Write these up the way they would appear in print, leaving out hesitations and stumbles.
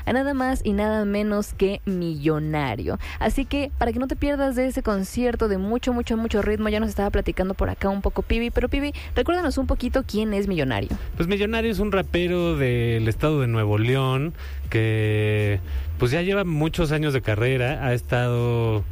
a nada más y nada menos que Millonario. Así que para que no te pierdas de ese concierto de mucho ritmo, ya nos estaba platicando por acá un poco Pibi, pero Pibi, recuérdanos un poquito quién es Millonario. Pues Millonario es un rapero del estado de Nuevo León que pues ya lleva muchos años de carrera, ha estado...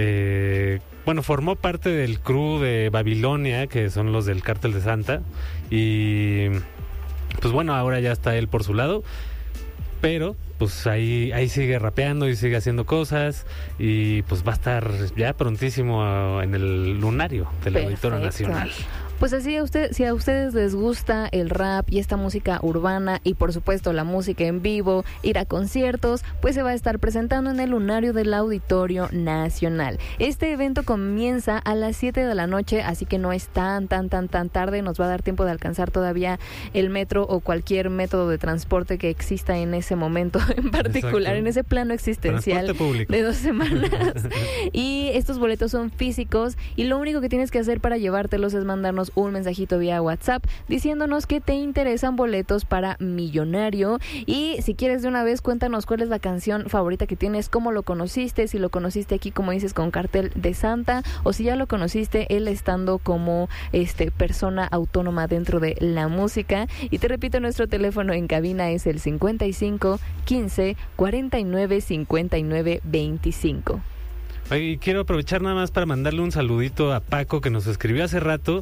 formó parte del crew de Babilonia, que son los del Cártel de Santa, y pues bueno, ahora ya está él por su lado, pero pues ahí sigue rapeando y sigue haciendo cosas, y pues va a estar ya prontísimo en el lunario del Auditorio Nacional. Pues así si a ustedes les gusta el rap y esta música urbana y por supuesto la música en vivo, ir a conciertos, pues se va a estar presentando en el lunario del Auditorio Nacional. Este evento comienza a las 7 de la noche, así que no es tan tarde, nos va a dar tiempo de alcanzar todavía el metro o cualquier método de transporte que exista en ese momento en particular. Exacto. En ese plano existencial de 2 semanas. Y estos boletos son físicos y lo único que tienes que hacer para llevártelos es mandarnos un mensajito vía WhatsApp diciéndonos que te interesan boletos para Millonario, y si quieres de una vez cuéntanos cuál es la canción favorita que tienes, cómo lo conociste, si lo conociste aquí como dices con Cártel de Santa, o si ya lo conociste él estando como persona autónoma dentro de la música. Y te repito, nuestro teléfono en cabina es el 55 15 49 59 25. Y quiero aprovechar nada más para mandarle un saludito a Paco, que nos escribió hace rato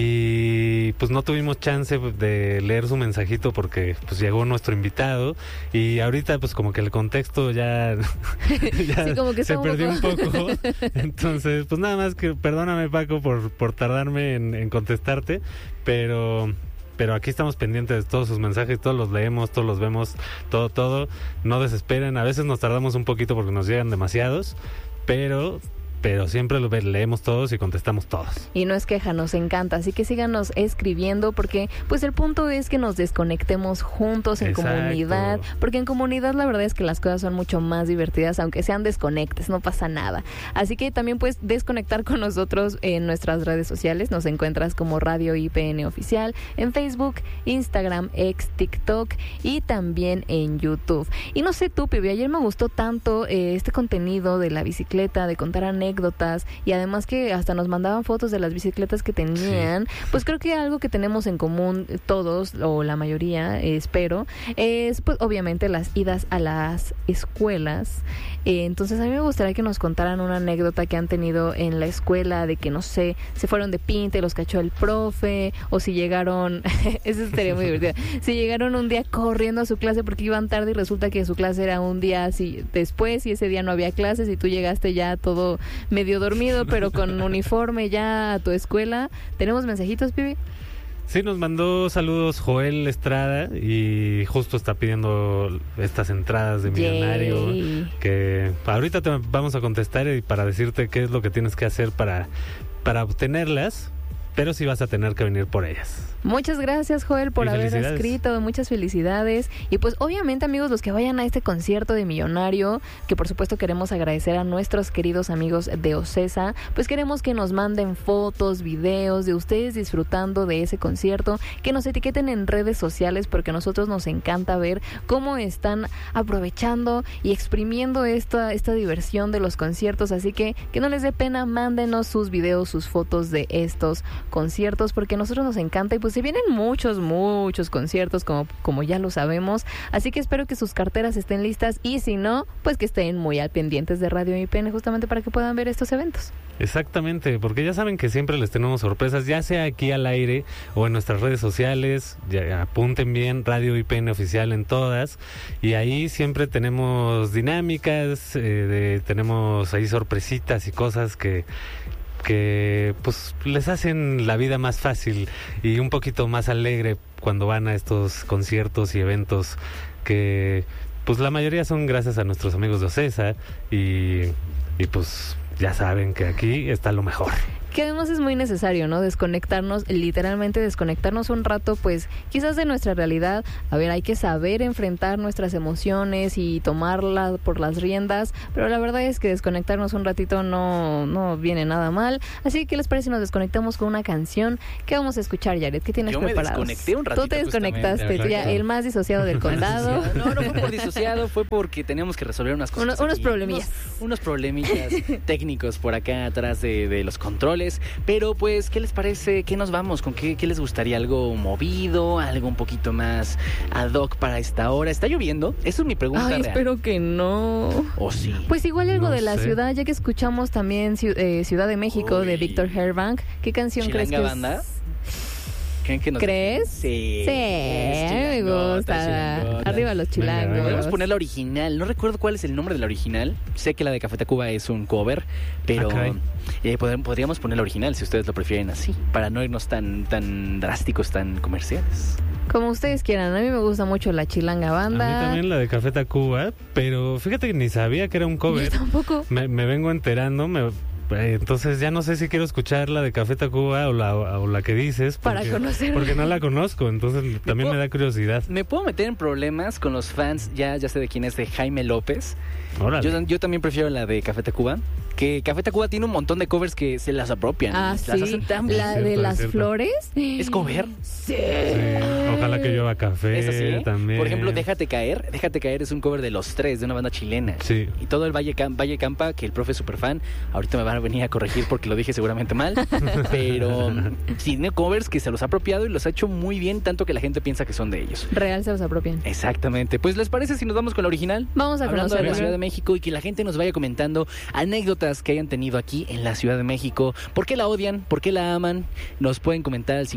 y pues no tuvimos chance de leer su mensajito porque pues llegó nuestro invitado y ahorita pues como que el contexto ya sí, como que se perdió un poco. Entonces pues nada más que perdóname, Paco, por tardarme en contestarte, pero aquí estamos pendientes de todos sus mensajes, todos los leemos, todos los vemos, todo. No desesperen, a veces nos tardamos un poquito porque nos llegan demasiados, pero siempre lo leemos todos y contestamos todos. Y no es queja, nos encanta, así que síganos escribiendo porque pues el punto es que nos desconectemos juntos en Exacto. comunidad, porque en comunidad la verdad es que las cosas son mucho más divertidas, aunque sean desconectes, no pasa nada. Así que también puedes desconectar con nosotros en nuestras redes sociales, nos encuentras como Radio IPN Oficial, en Facebook, Instagram, X, TikTok y también en YouTube. Y no sé tú, Pibi, ayer me gustó tanto este contenido de la bicicleta, de contar anécdotas, y además que hasta nos mandaban fotos de las bicicletas que tenían. Sí. Pues creo que algo que tenemos en común todos, o la mayoría, espero, es pues obviamente las idas a las escuelas. Entonces a mí me gustaría que nos contaran una anécdota que han tenido en la escuela, de que no sé, se fueron de pinta y los cachó el profe, o si llegaron eso estaría muy divertido, si llegaron un día corriendo a su clase porque iban tarde y resulta que su clase era un día así después y ese día no había clases y tú llegaste ya todo medio dormido pero con uniforme ya a tu escuela. ¿Tenemos mensajitos, Pibi? Sí, nos mandó saludos Joel Estrada y justo está pidiendo estas entradas de Millonario. Yay. Que ahorita te vamos a contestar y para decirte qué es lo que tienes que hacer para obtenerlas, pero sí vas a tener que venir por ellas. Muchas gracias, Joel, por haber escrito. Muchas felicidades. Y pues obviamente, amigos, los que vayan a este concierto de Millonario, que por supuesto queremos agradecer a nuestros queridos amigos de Ocesa, pues queremos que nos manden fotos, videos de ustedes disfrutando de ese concierto, que nos etiqueten en redes sociales porque a nosotros nos encanta ver cómo están aprovechando y exprimiendo esta diversión de los conciertos. Así que no les dé pena, mándenos sus videos, sus fotos de estos conciertos porque a nosotros nos encanta. Y pues se vienen muchos conciertos como ya lo sabemos, así que espero que sus carteras estén listas y si no, pues que estén muy al pendientes de Radio IPN justamente para que puedan ver estos eventos. Exactamente, porque ya saben que siempre les tenemos sorpresas, ya sea aquí al aire o en nuestras redes sociales. Ya apunten bien, Radio IPN Oficial en todas, y ahí siempre tenemos dinámicas, tenemos ahí sorpresitas y cosas que pues les hacen la vida más fácil y un poquito más alegre cuando van a estos conciertos y eventos que pues la mayoría son gracias a nuestros amigos de Ocesa y pues ya saben que aquí está lo mejor. Que además es muy necesario, ¿no? Desconectarnos, literalmente desconectarnos un rato, pues quizás de nuestra realidad. A ver, hay que saber enfrentar nuestras emociones y tomarlas por las riendas, pero la verdad es que desconectarnos un ratito no viene nada mal. Así que, ¿qué les parece si nos desconectamos con una canción? ¿Qué vamos a escuchar, Jared? ¿Qué tienes preparado? Yo me desconecté un ratito. Tú te desconectaste, justamente. ya, el más disociado del condado. No fue por disociado, fue porque teníamos que resolver unas cosas. Unos problemillas. Unos problemillas técnicos por acá atrás de los controles. Pero pues, ¿qué les parece? ¿Qué nos vamos? ¿Con qué les gustaría? ¿Algo movido? ¿Algo un poquito más ad hoc para esta hora? ¿Está lloviendo? Esa es mi pregunta real. Espero que no. ¿O sí? Pues igual algo No de la sé. ciudad, ya que escuchamos también Ciudad de México de Víctor Herbank. ¿Qué canción crees que ¿Chilanga es? Banda? ¿Creen que nos... ¿Crees? Sí. Sí, Es me chilangota, gusta. chilangota. Arriba los Venga, chilangos. venga. Podemos poner la original. No recuerdo cuál es el nombre de la original. Sé que la de Café Tacuba es un cover, pero caray. podríamos poner la original si ustedes lo prefieren así, para no irnos tan drásticos, tan comerciales. Como ustedes quieran, a mí me gusta mucho la Chilanga A Banda. mí también la de Café Tacuba, pero fíjate que ni sabía que era un cover. Yo tampoco. Me vengo enterando, entonces ya no sé si quiero escuchar la de Café Tacuba o la que dices. Para conocerla. Porque no la conozco, entonces también me da curiosidad. Me puedo meter en problemas con los fans, ya sé de quién es, de Jaime López. Órale. Yo también prefiero la de Café Tacuba, que Café Tacuba tiene un montón de covers que se las apropian. Ah, las sí. hacen tan bien. La Cierto, de es las cierto. flores. ¿Es cover? Sí. Sí, ojalá que llueva café ¿Es así? también. Por ejemplo, Déjate Caer es un cover de Los Tres, de una banda chilena. Sí. Y todo el Valle Campa, que el profe es súper fan, ahorita me van a venir a corregir porque lo dije seguramente mal, pero tiene covers que se los ha apropiado y los ha hecho muy bien, tanto que la gente piensa que son de ellos. Real se los apropian. Exactamente. Pues, ¿les parece si nos vamos con la original? Vamos a Hablando de la conocerla. Ciudad de México y que la gente nos vaya comentando anécdotas que hayan tenido aquí en la Ciudad de México. ¿Por qué la odian? ¿Por qué la aman? Nos pueden comentar al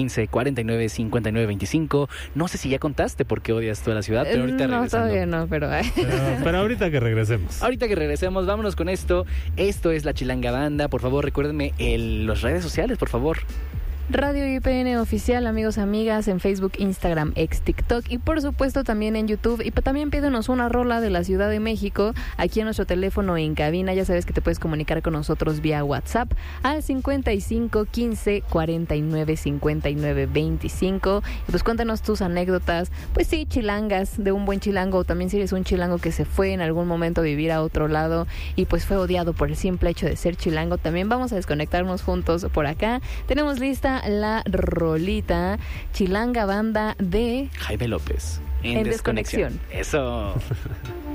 5515-495925. No sé si ya contaste por qué odias toda la ciudad, pero ahorita No, regresando. todavía no, pero... Pero ahorita que regresemos. Ahorita que regresemos, vámonos con esto. Esto es La Chilanga Banda. Por favor, recuérdenme las redes sociales, por favor. Radio IPN Oficial, amigos, amigas, en Facebook, Instagram, ex TikTok y por supuesto también en YouTube. Y también pídenos una rola de la Ciudad de México aquí en nuestro teléfono en cabina. Ya sabes que te puedes comunicar con nosotros vía WhatsApp al 5515-4959-25. Y pues cuéntanos tus anécdotas, pues sí, chilangas, de un buen chilango, o también si eres un chilango que se fue en algún momento a vivir a otro lado y pues fue odiado por el simple hecho de ser chilango. También vamos a desconectarnos juntos por acá. Tenemos lista la rolita Chilanga Banda de Jaime López. En Desconexión. Eso.